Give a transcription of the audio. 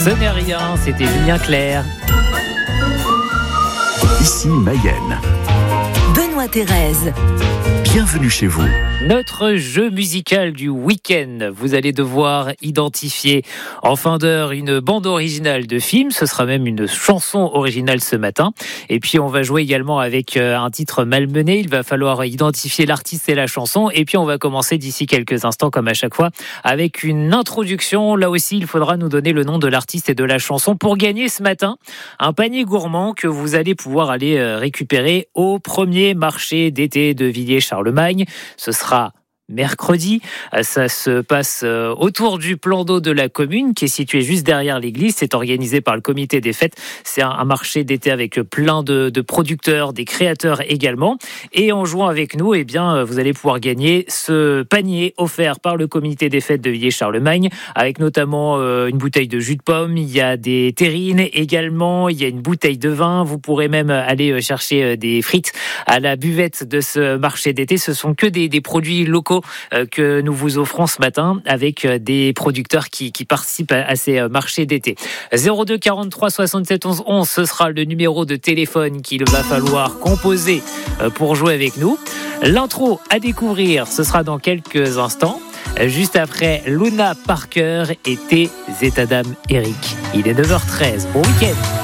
Ce n'est rien, c'était Julien Clerc. Ici Mayenne. Benoît Thérèse. Bienvenue chez vous. Notre jeu musical du week-end. Vous allez devoir identifier en fin d'heure une bande originale de film. Ce sera même une chanson originale ce matin. Et puis on va jouer également avec un titre malmené. Il va falloir identifier l'artiste et la chanson. Et puis on va commencer d'ici quelques instants, comme à chaque fois, avec une introduction. Là aussi, il faudra nous donner le nom de l'artiste et de la chanson pour gagner ce matin un panier gourmand que vous allez pouvoir aller récupérer au premier marché d'été de Villiers-Charlemagne. Ce sera mercredi, ça se passe autour du plan d'eau de la commune qui est situé juste derrière l'église. C'est organisé par le comité des fêtes. C'est un marché d'été avec plein de producteurs, des créateurs également. Et en jouant avec nous, eh bien, vous allez pouvoir gagner ce panier offert par le comité des fêtes de Villiers-Charlemagne avec notamment une bouteille de jus de pomme. Il y a des terrines également. Il y a une bouteille de vin. Vous pourrez même aller chercher des frites à la buvette de ce marché d'été. Ce sont que des produits locaux que nous vous offrons ce matin avec des producteurs qui participent à ces marchés d'été. 02 43 67 11 11, ce sera le numéro de téléphone qu'il va falloir composer pour jouer avec nous. L'intro à découvrir, ce sera dans quelques instants, juste après Luna Parker et tes états d'âme Eric. Il est 9h13. Bon week-end.